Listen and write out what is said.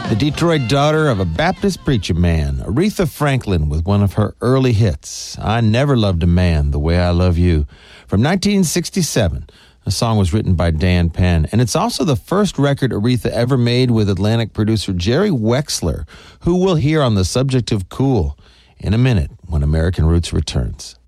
The Detroit daughter of a Baptist preacher man, Aretha Franklin, with one of her early hits, I Never Loved a Man the Way I Love You, from 1967. The song was written by Dan Penn, and it's also the first record Aretha ever made with Atlantic producer Jerry Wexler, who we'll hear on the subject of cool in a minute when American Roots returns.